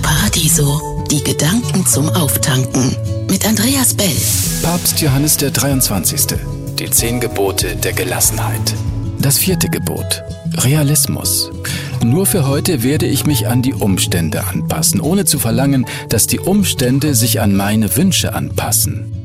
Paradiso. Die Gedanken zum Auftanken. Mit Andreas Bell. Papst Johannes der 23. Die 10 Gebote der Gelassenheit. Das 4. Gebot. Realismus. Nur für heute werde ich mich an die Umstände anpassen, ohne zu verlangen, dass die Umstände sich an meine Wünsche anpassen.